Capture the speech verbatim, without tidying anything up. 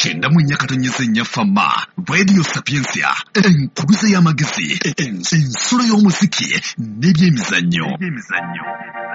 Chenda munyakatonyeze nyafama Radio Sapiensia enkuluze y'amagezi ensolo y'omuziki n'ebyemizannyo.